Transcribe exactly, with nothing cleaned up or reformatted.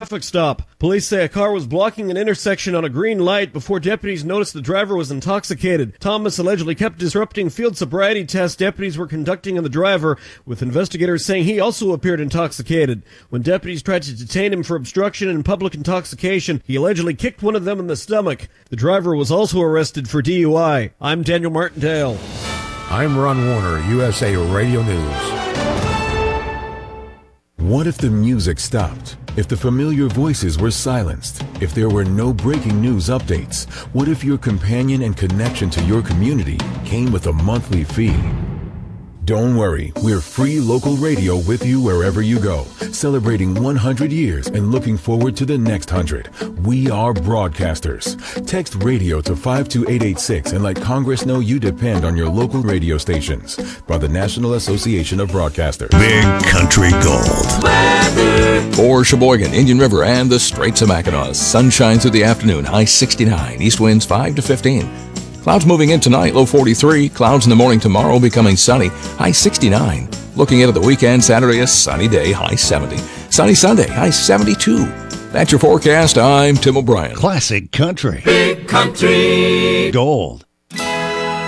traffic stop. Police say a car was blocking an intersection on a green light before deputies noticed the driver was intoxicated. Thomas allegedly kept disrupting field sobriety tests deputies were conducting on the driver, with investigators saying he also appeared intoxicated. When deputies tried to detain him for obstruction and public intoxication, he allegedly kicked one of them in the stomach. The driver was also arrested for D U I. I'm Daniel Martindale. I'm Ron Warner, U S A Radio News. What if the music stopped? If the familiar voices were silenced? If there were no breaking news updates? What if your companion and connection to your community came with a monthly fee? Don't worry, we're free local radio with you wherever you go, celebrating one hundred years and looking forward to the next one hundred. We are broadcasters. Text radio to five two eight eight six and let Congress know you depend on your local radio stations. By the National Association of Broadcasters. Big Country Gold. Weather. For Sheboygan, Indian River, and the Straits of Mackinac. Sunshine through the afternoon, high sixty-nine. East winds five to fifteen. Clouds moving in tonight, low forty-three. Clouds in the morning tomorrow, becoming sunny, high sixty-nine. Looking into the weekend, Saturday, a sunny day, high seventy. Sunny Sunday, high seventy-two. That's your forecast. I'm Tim O'Brien. Classic Country. Big Country Gold.